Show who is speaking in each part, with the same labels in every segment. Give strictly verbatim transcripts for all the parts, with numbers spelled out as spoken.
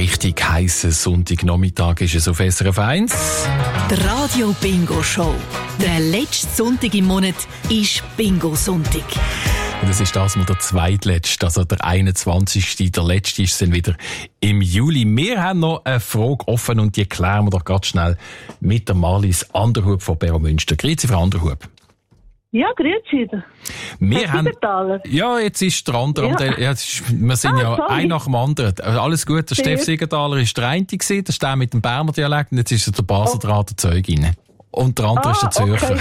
Speaker 1: richtig heissen Sonntagnachmittag ist es auf S R F eins.
Speaker 2: Die Radio Bingo Show. Der letzte Sonntag im Monat ist Bingo-Sonntag.
Speaker 1: Und es ist das mal der zweitletzte, also der einundzwanzigste Der letzte ist dann wieder im Juli. Wir haben noch eine Frage offen und die klären wir doch ganz schnell mit der Marlies Anderhub von Beromünster. Grüezi, Frau Anderhub.
Speaker 3: Ja, grüezi.
Speaker 1: Wir haben, ja, jetzt ist der andere.
Speaker 3: Ja.
Speaker 1: Der, ja, ist, wir sind
Speaker 3: ah,
Speaker 1: ja
Speaker 3: sorry.
Speaker 1: ein nach dem anderen. Alles gut, der
Speaker 3: Sehr.
Speaker 1: Steff Siegenthaler ist der eine gewesen, der ist der mit dem Berner Dialekt und jetzt ist der Baseldraht der Zeuge rein. Und der andere
Speaker 3: ah,
Speaker 1: ist der Zürcher.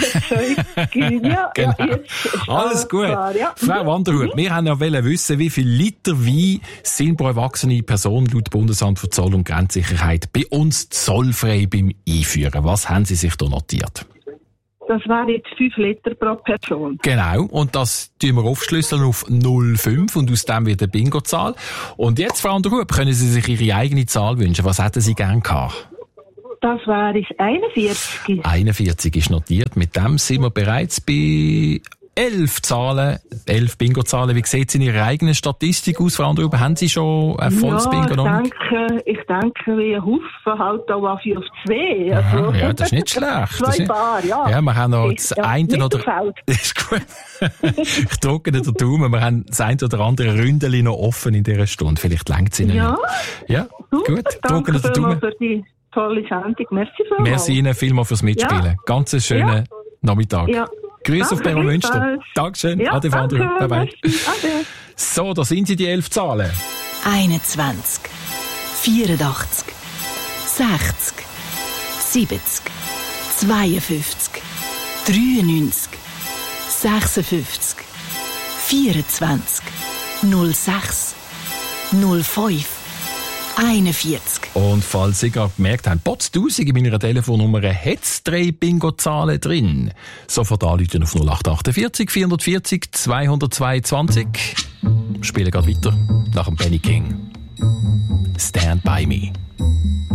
Speaker 3: Okay, ja,
Speaker 1: genau.
Speaker 3: Ja, jetzt
Speaker 1: alles gut.
Speaker 3: Klar, ja.
Speaker 1: Frau Wanderhut, wir haben ja wollen wissen, wie viele Liter Wein sind pro erwachsene Person laut Bundesamt für Zoll- und Grenzsicherheit bei uns zollfrei beim Einführen. Was haben Sie sich da notiert?
Speaker 3: Das wären jetzt fünf Liter pro Person.
Speaker 1: Genau, und das tun wir aufschlüsseln auf null Komma fünf und aus dem wird eine Bingo-Zahl. Und jetzt, Frau Anderhub, können Sie sich Ihre eigene Zahl wünschen. Was hätten Sie gern gehabt?
Speaker 3: Das wäre einundvierzig.
Speaker 1: einundvierzig ist notiert. Mit dem sind wir bereits bei elf Zahlen, elf Bingo-Zahlen. Wie sieht es in Ihrer eigenen Statistik aus, Frau Anderhub? Haben Sie schon ein volles
Speaker 3: ja,
Speaker 1: Bingo noch?
Speaker 3: Ich denke, ich denke, wie ein Haufen halt auch auf auf zwei. Also,
Speaker 1: Aha, ja, das ist nicht schlecht.
Speaker 3: Zwei
Speaker 1: Das ist,
Speaker 3: Paar, ja.
Speaker 1: Ja, wir haben noch das
Speaker 3: ja,
Speaker 1: eine oder... Das ist gut. Ich drücke den Daumen. Wir haben das eine oder andere Ründeli noch offen in dieser Stunde. Vielleicht reicht es Ihnen
Speaker 3: Ja.
Speaker 1: noch. Ja,
Speaker 3: Super,
Speaker 1: gut.
Speaker 3: danke
Speaker 1: Drücken den Daumen.
Speaker 3: für die tolle Sendung. Merci vielmals.
Speaker 1: Merci Ihnen vielmals fürs Mitspielen.
Speaker 3: Ja.
Speaker 1: Ganz einen schönen
Speaker 3: Ja.
Speaker 1: Nachmittag.
Speaker 3: Ja.
Speaker 1: Grüße auf
Speaker 3: Danke,
Speaker 1: Beromünster.
Speaker 3: gleichfalls.
Speaker 1: Dankeschön.
Speaker 3: Ja,
Speaker 1: Ade, Frau
Speaker 3: danke.
Speaker 1: Anderhub. Bye bye.
Speaker 3: Merci. Ade.
Speaker 1: So, da sind sie, die elf Zahlen.
Speaker 2: einundzwanzig, vierundachtzig, sechzig, siebzig, zweiundfünfzig, dreiundneunzig, sechsundfünfzig, vierundzwanzig, null sechs, null fünf, einundvierzig.
Speaker 1: Und falls Sie gerade gemerkt haben, Potztausend in meiner Telefonnummer hat es drei Bingo-Zahlen drin. Sofort anrufen auf null acht achtundvierzig, vierundvierzig, zweihundertzweiundzwanzig. Spielen gerade weiter nach dem Benny King. Stand by me.